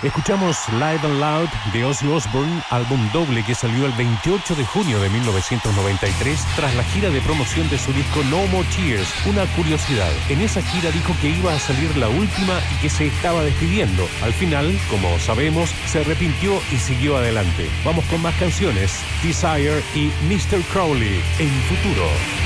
Escuchamos Live and Loud de Ozzy Osbourne, álbum doble que salió el 28 de junio de 1993 tras la gira de promoción de su disco No More Tears. Una curiosidad, en esa gira dijo que iba a salir la última y que se estaba despidiendo. Al final, como sabemos, se arrepintió y siguió adelante. Vamos con más canciones, Desire y Mr. Crowley en Futuro.